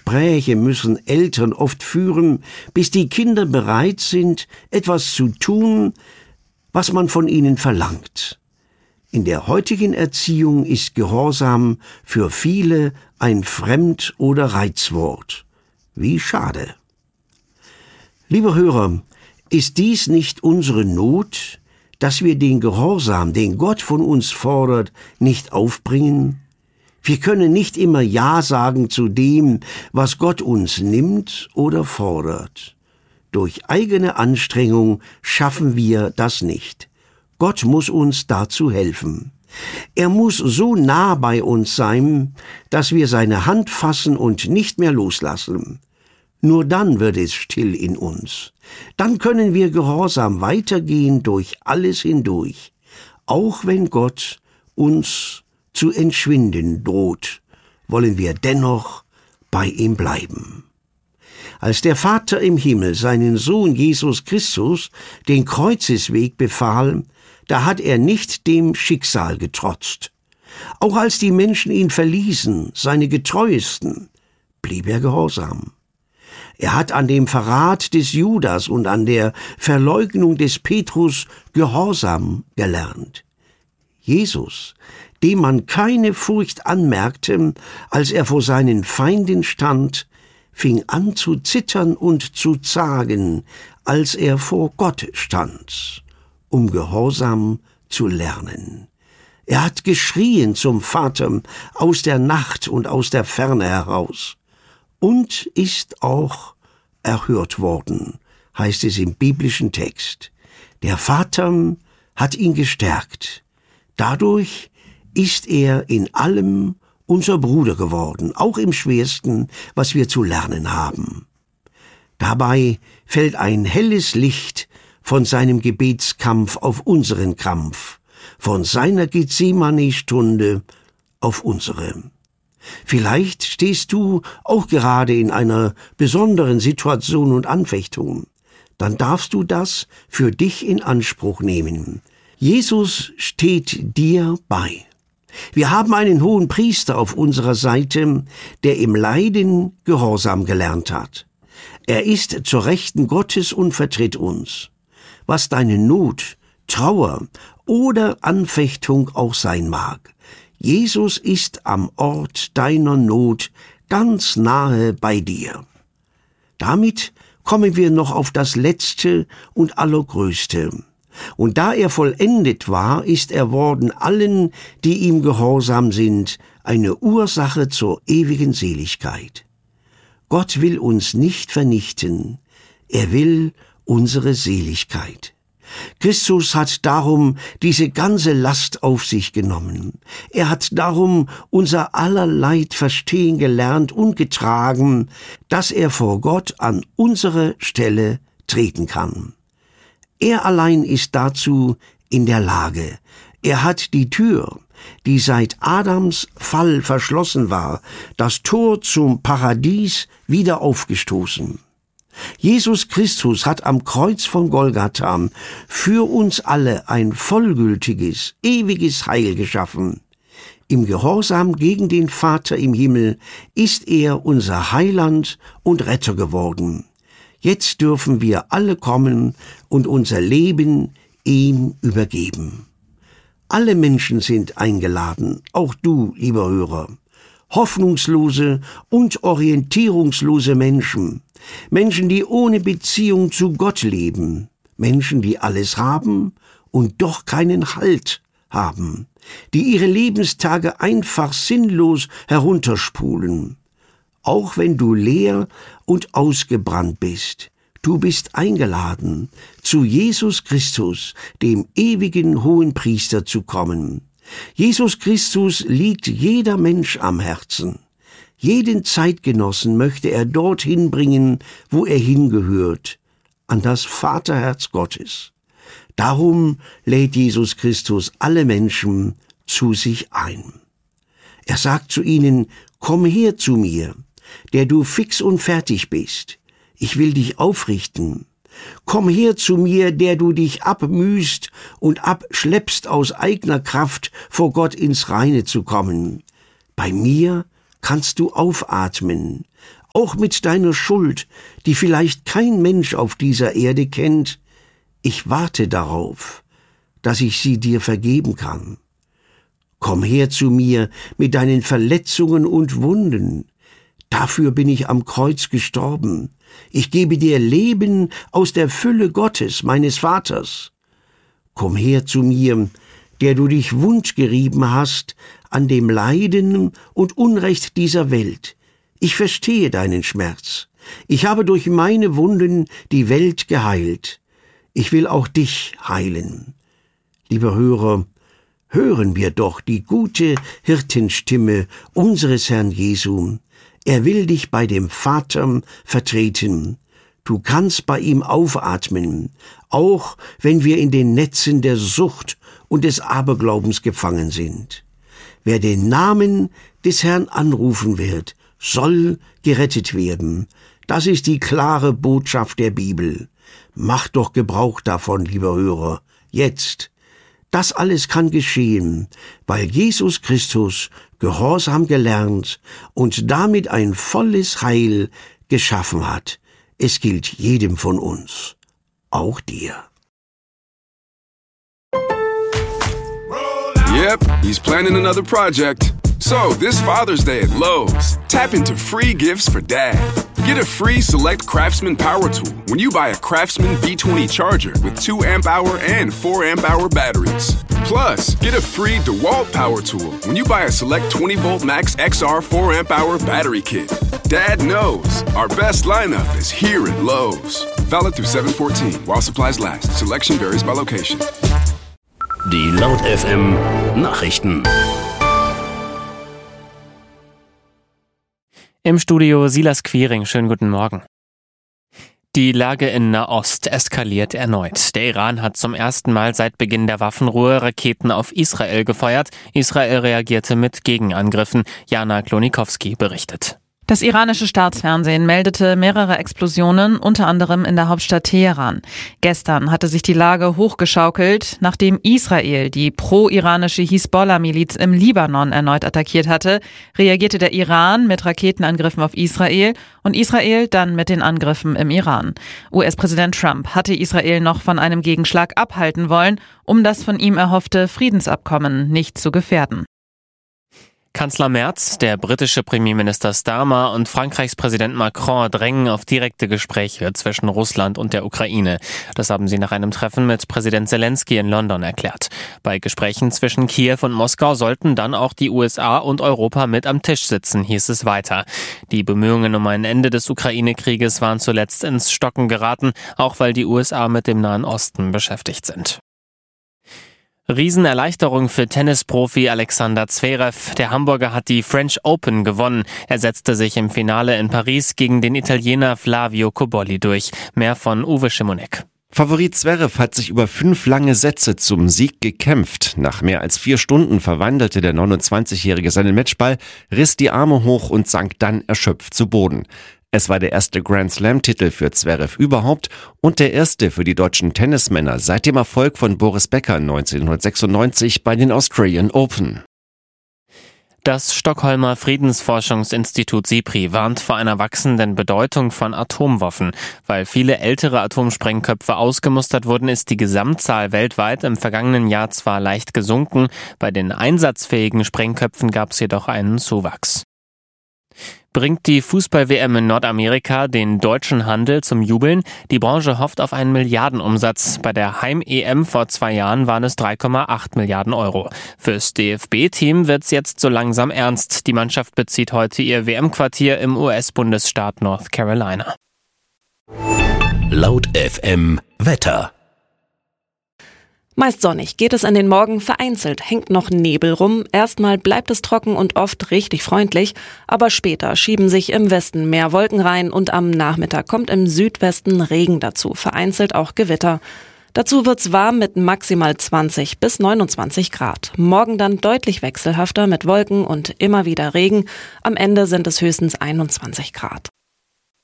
Gespräche müssen Eltern oft führen, bis die Kinder bereit sind, etwas zu tun, was man von ihnen verlangt. In der heutigen Erziehung ist Gehorsam für viele ein Fremd- oder Reizwort. Wie schade. Lieber Hörer, ist dies nicht unsere Not, dass wir den Gehorsam, den Gott von uns fordert, nicht aufbringen? Wir können nicht immer Ja sagen zu dem, was Gott uns nimmt oder fordert. Durch eigene Anstrengung schaffen wir das nicht. Gott muss uns dazu helfen. Er muss so nah bei uns sein, dass wir seine Hand fassen und nicht mehr loslassen. Nur dann wird es still in uns. Dann können wir gehorsam weitergehen durch alles hindurch, auch wenn Gott uns zu entschwinden droht, wollen wir dennoch bei ihm bleiben. Als der Vater im Himmel seinen Sohn Jesus Christus den Kreuzesweg befahl, da hat er nicht dem Schicksal getrotzt. Auch als die Menschen ihn verließen, seine Getreuesten, blieb er gehorsam. Er hat an dem Verrat des Judas und an der Verleugnung des Petrus Gehorsam gelernt. Jesus, dem man keine Furcht anmerkte, als er vor seinen Feinden stand, fing an zu zittern und zu zagen, als er vor Gott stand, um Gehorsam zu lernen. Er hat geschrien zum Vater aus der Nacht und aus der Ferne heraus und ist auch erhört worden, heißt es im biblischen Text. Der Vater hat ihn gestärkt. Dadurch ist er in allem unser Bruder geworden, auch im Schwersten, was wir zu lernen haben. Dabei fällt ein helles Licht von seinem Gebetskampf auf unseren Kampf, von seiner Gethsemane-Stunde auf unsere. Vielleicht stehst du auch gerade in einer besonderen Situation und Anfechtung. Dann darfst du das für dich in Anspruch nehmen. Jesus steht dir bei. Wir haben einen hohen Priester auf unserer Seite, der im Leiden Gehorsam gelernt hat. Er ist zur Rechten Gottes und vertritt uns. Was deine Not, Trauer oder Anfechtung auch sein mag, Jesus ist am Ort deiner Not ganz nahe bei dir. Damit kommen wir noch auf das Letzte und Allergrößte. Und da er vollendet war, ist er worden allen, die ihm gehorsam sind, eine Ursache zur ewigen Seligkeit. Gott will uns nicht vernichten, er will unsere Seligkeit. Christus hat darum diese ganze Last auf sich genommen. Er hat darum unser aller Leid verstehen gelernt und getragen, dass er vor Gott an unsere Stelle treten kann. Er allein ist dazu in der Lage. Er hat die Tür, die seit Adams Fall verschlossen war, das Tor zum Paradies wieder aufgestoßen. Jesus Christus hat am Kreuz von Golgatha für uns alle ein vollgültiges, ewiges Heil geschaffen. Im Gehorsam gegen den Vater im Himmel ist er unser Heiland und Retter geworden. Jetzt dürfen wir alle kommen und unser Leben ihm übergeben. Alle Menschen sind eingeladen, auch du, lieber Hörer. Hoffnungslose und orientierungslose Menschen, Menschen, die ohne Beziehung zu Gott leben, Menschen, die alles haben und doch keinen Halt haben, die ihre Lebenstage einfach sinnlos herunterspulen. Auch wenn du leer und ausgebrannt bist, du bist eingeladen, zu Jesus Christus, dem ewigen Hohenpriester, zu kommen. Jesus Christus liegt jeder Mensch am Herzen. Jeden Zeitgenossen möchte er dorthin bringen, wo er hingehört, an das Vaterherz Gottes. Darum lädt Jesus Christus alle Menschen zu sich ein. Er sagt zu ihnen: Komm her zu mir, der du fix und fertig bist. Ich will dich aufrichten. Komm her zu mir, der du dich abmühst und abschleppst aus eigener Kraft, vor Gott ins Reine zu kommen. Bei mir kannst du aufatmen, auch mit deiner Schuld, die vielleicht kein Mensch auf dieser Erde kennt. Ich warte darauf, dass ich sie dir vergeben kann. Komm her zu mir mit deinen Verletzungen und Wunden. Dafür bin ich am Kreuz gestorben. Ich gebe dir Leben aus der Fülle Gottes, meines Vaters. Komm her zu mir, der du dich wundgerieben hast an dem Leiden und Unrecht dieser Welt. Ich verstehe deinen Schmerz. Ich habe durch meine Wunden die Welt geheilt. Ich will auch dich heilen. Lieber Hörer, hören wir doch die gute Hirtenstimme unseres Herrn Jesu. Er will dich bei dem Vater vertreten. Du kannst bei ihm aufatmen, auch wenn wir in den Netzen der Sucht und des Aberglaubens gefangen sind. Wer den Namen des Herrn anrufen wird, soll gerettet werden. Das ist die klare Botschaft der Bibel. Mach doch Gebrauch davon, lieber Hörer, jetzt. Das alles kann geschehen, weil Jesus Christus Gehorsam gelernt und damit ein volles Heil geschaffen hat. Es gilt jedem von uns, auch dir. Yep, he's planning another project. So, this Father's Day at Lowe's, tap into free gifts for Dad. Get a free Select Craftsman Power Tool when you buy a Craftsman V20 charger with 2 amp-hour and 4 amp-hour batteries. Plus, get a free DeWalt Power Tool when you buy a Select 20-volt Max XR 4 amp-hour battery kit. Dad knows our best lineup is here at Lowe's. Valid through 7/14 while supplies last. Selection varies by location. Die Laut FM Nachrichten. Im Studio Silas Quiring, schönen guten Morgen. Die Lage in Nahost eskaliert erneut. Der Iran hat zum ersten Mal seit Beginn der Waffenruhe Raketen auf Israel gefeuert. Israel reagierte mit Gegenangriffen. Jana Klonikowski berichtet. Das iranische Staatsfernsehen meldete mehrere Explosionen, unter anderem in der Hauptstadt Teheran. Gestern hatte sich die Lage hochgeschaukelt, nachdem Israel die pro-iranische Hisbollah-Miliz im Libanon erneut attackiert hatte, reagierte der Iran mit Raketenangriffen auf Israel und Israel dann mit den Angriffen im Iran. US-Präsident Trump hatte Israel noch von einem Gegenschlag abhalten wollen, um das von ihm erhoffte Friedensabkommen nicht zu gefährden. Kanzler Merz, der britische Premierminister Starmer und Frankreichs Präsident Macron drängen auf direkte Gespräche zwischen Russland und der Ukraine. Das haben sie nach einem Treffen mit Präsident Zelensky in London erklärt. Bei Gesprächen zwischen Kiew und Moskau sollten dann auch die USA und Europa mit am Tisch sitzen, hieß es weiter. Die Bemühungen um ein Ende des Ukraine-Krieges waren zuletzt ins Stocken geraten, auch weil die USA mit dem Nahen Osten beschäftigt sind. Riesenerleichterung für Tennisprofi Alexander Zverev. Der Hamburger hat die French Open gewonnen. Er setzte sich im Finale in Paris gegen den Italiener Flavio Cobolli durch. Mehr von Uwe Schimonek. Favorit Zverev hat sich über 5 lange Sätze zum Sieg gekämpft. Nach mehr als 4 Stunden verwandelte der 29-Jährige seinen Matchball, riss die Arme hoch und sank dann erschöpft zu Boden. Es war der erste Grand-Slam-Titel für Zverev überhaupt und der erste für die deutschen Tennismänner seit dem Erfolg von Boris Becker 1996 bei den Australian Open. Das Stockholmer Friedensforschungsinstitut SIPRI warnt vor einer wachsenden Bedeutung von Atomwaffen. Weil viele ältere Atomsprengköpfe ausgemustert wurden, ist die Gesamtzahl weltweit im vergangenen Jahr zwar leicht gesunken, bei den einsatzfähigen Sprengköpfen gab es jedoch einen Zuwachs. Bringt die Fußball-WM in Nordamerika den deutschen Handel zum Jubeln? Die Branche hofft auf einen Milliardenumsatz. Bei der Heim-EM vor 2 Jahren waren es 3,8 Milliarden Euro. Fürs DFB-Team wird's jetzt so langsam ernst. Die Mannschaft bezieht heute ihr WM-Quartier im US-Bundesstaat North Carolina. Laut FM Wetter. Meist sonnig geht es in den Morgen, vereinzelt hängt noch Nebel rum. Erstmal bleibt es trocken und oft richtig freundlich, aber später schieben sich im Westen mehr Wolken rein und am Nachmittag kommt im Südwesten Regen dazu, vereinzelt auch Gewitter. Dazu wird's warm mit maximal 20 bis 29 Grad. Morgen dann deutlich wechselhafter mit Wolken und immer wieder Regen. Am Ende sind es höchstens 21 Grad.